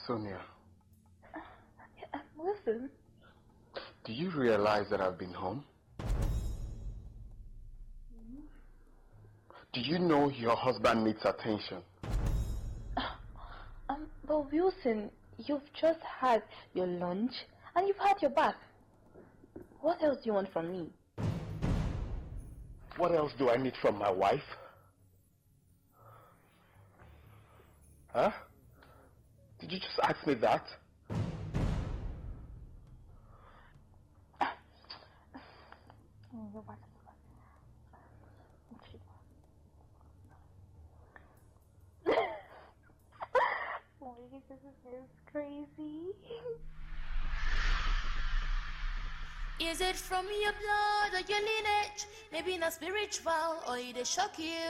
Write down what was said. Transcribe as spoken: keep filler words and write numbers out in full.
Sonia. Uh, Wilson. Do you realize that I've been home? Mm-hmm. Do you know your husband needs attention? Uh, um, but Wilson, you've just had your lunch and you've had your bath. What else do you want from me? What else do I need from my wife? Huh? Did you just ask me that? This is crazy. Is it from your blood or your lineage? Maybe not spiritual, or it shock you.